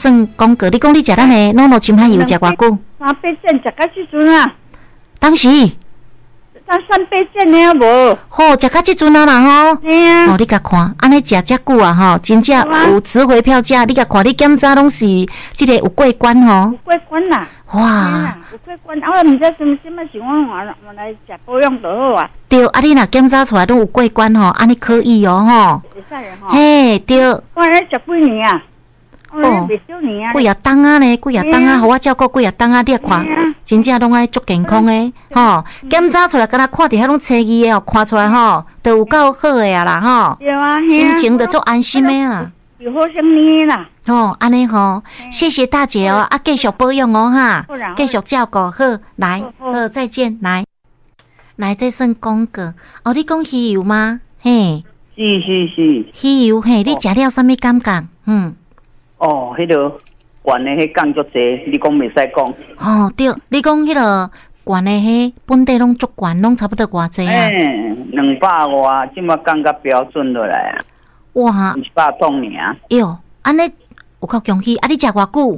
算讲过，你讲你食咱的诺诺深海油食偌久 ？3杯煎食到即阵啊！ 当时 3杯煎了无？ 好，食到即阵啊啦吼。 嘿啊！ 哦，你甲看，安尼食遮久啊吼，真正有值回票价。你甲看，你检查拢是即个有过关吼。 有过关啦！ 哇！ 有过关，啊，我毋知什么是我来食保养就好啊。 对，啊，你若检查出来拢有过关吼，安尼可以哦吼。 会使啊吼。 嘿，对。 我来食几年啊？哦，未少年啊。 几啊冬啊呢？几啊冬啊，互我照顾几啊冬啊，你看，真正拢爱足健康诶，吼。检查出来，敢若看伫遐拢青衣诶哦，看出来吼，都有够好诶啊啦吼。 对啊， 心情就足安心诶啦。 有好生年啦。 哦，安尼吼，谢谢大姐哦，啊，继续保养哦哈，继续照顾好，来，好，再见，来，这算讲过哦。你讲鱼油吗？嘿， 是， 鱼油嘿，你食了啥物感觉？ 哦，迄个悬的迄降足济，你讲袂使讲。 哦，对，你讲迄个悬的迄本地拢足悬，拢差不多偌济啊 ？200外，即马降到标准落来啊。 哇 ，100桶尔。 哟，安尼有够恭喜！啊，你食偌久？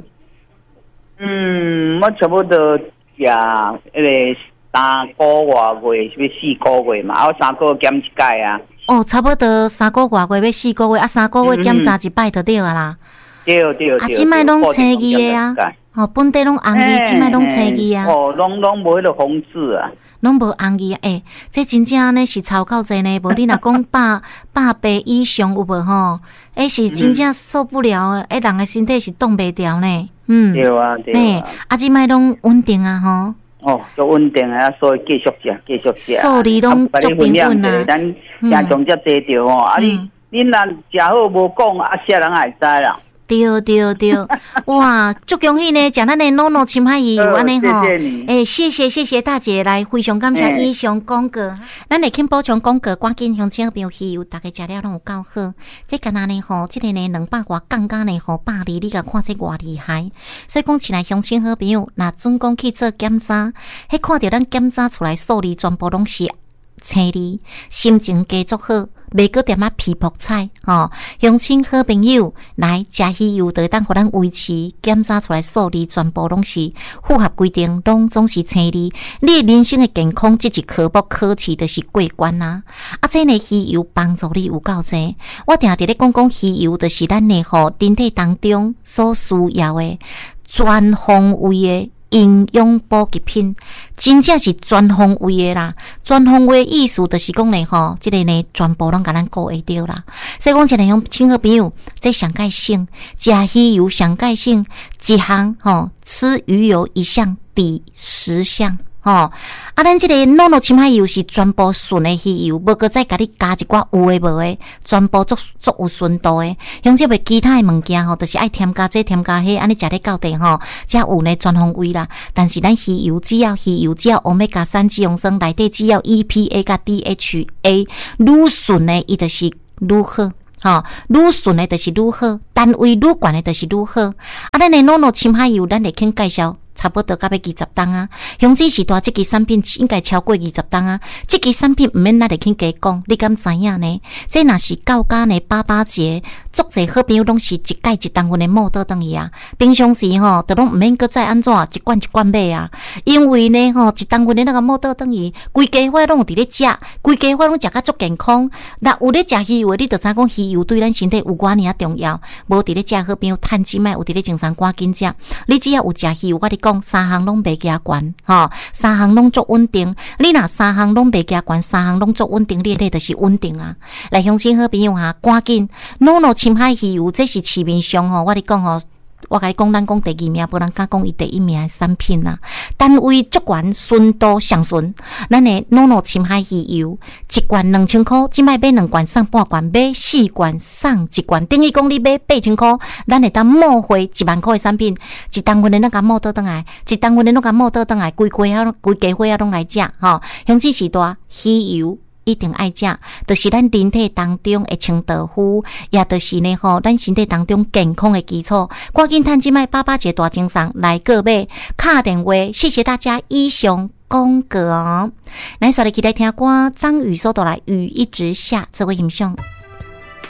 我差不多食迄个3个月，要4个月嘛，啊，我3个月检一届啊。 哦，差不多3个月要4个月，啊，3个月检查一摆就对啊啦。 对。 啊，即摆拢青衣的啊，哦，本地拢红衣，即摆拢青衣啊。 哦，拢无迄个红字啊。 拢无红衣啊！这真正安尼是超够济呢。无你若讲百倍以上有无吼？是真正受不了诶！人的身体是挡袂掉呢。 对啊。 啊，即摆拢稳定啊吼。 哦，足稳定啊，所以继续食。 数字拢足平稳啊。 咱正从遮坐着吼，啊你若食好无讲，啊啥人也会知啦。 对，哇，足恭喜呢！食咱的诺诺深海鱼油安尼吼，谢谢大姐来，非常感谢以上讲过。咱来请补充讲过，赶紧乡亲朋友鱼油，大家食了拢有够好。这干那呢吼，这个呢200外降价呢吼，120，你甲看这偌厉害。所以讲起来，乡亲好朋友，若准讲去做检查，迄看到咱检查出来数字全部拢是青字，心情加足好。袂搁点啊皮薄菜吼，乡亲好朋友来食鱼油，就当互咱维持检查出来数字全部拢是符合规定，拢总是青字。你人生的健康，这一科目考试就是过关啊！啊，这呢鱼油帮助你有够济。我定伫咧讲鱼油，就是咱的人体当中所需要的全方位的营养补给品，真正是全方位的啦。全方位意思就是讲呢吼，这个呢全部拢甲咱顾会到啦。所以讲，一个乡亲好朋友，这上盖性食鱼油上盖性一项吼，吃鱼油一项抵10项。啊，咱这个诺诺深海油是全部纯的鱼油，无搁再甲你加一寡有诶无诶，全部足有纯度诶。像这个其他的物件吼，就是爱添加这添加迄，安尼食咧到底吼，才有呢全方位啦。但是咱鱼油只要欧米伽3脂溶酸内底只要 EPA 甲 DHA， 愈纯的伊就是愈好。愈纯的就是愈好，单位愈悬的就是愈好。啊，咱的诺诺深海油，咱会肯介绍。差不多到要20档啊，雄起时代这支产品应该超过20档啊。这支产品唔免咱来去加讲，你敢知影呢？这若是到家呢88节，足侪好朋友拢是一盖一档份的摸倒转去啊。平常时吼，都拢唔免搁再安怎一罐一罐买啊。因为呢吼，一档份的那个摸倒转去，规家伙拢有伫咧食，规家伙拢食甲足健康。若有咧食鱼油，你就知讲鱼油对咱身体有偌尔重要。无伫咧食好朋友趁钱买，有伫咧精神赶紧食。你只要有食鱼油，我讲3项拢袂加悬，吼，3项拢足稳定。你若3项拢袂加悬，3项拢足稳定，你的就是稳定啊。来，乡亲好朋友哈，赶紧诺诺深海鱼油，这是市面上吼，我甲你讲吼。我甲你讲，咱讲第2名，无人敢讲伊第1名的产品啦。单位足悬，纯度上纯。咱的诺诺深海鱼油，一罐2000块，即摆买2罐送半罐，买4罐送1罐，等于讲你买8000块，咱会当摸回1万块的产品，一档份的那个摸倒转来，一档份的那个摸倒转来，规家伙拢来食吼。乡亲时代鱼油。一定爱食，就是咱人体当中的清道夫，也就是呢吼，咱身体当中健康的基础。赶紧趁即卖88节大精神来购买，打电话，谢谢大家以上讲过哦。咱稍后期待听歌，张宇所带来雨一直下，这位欣赏。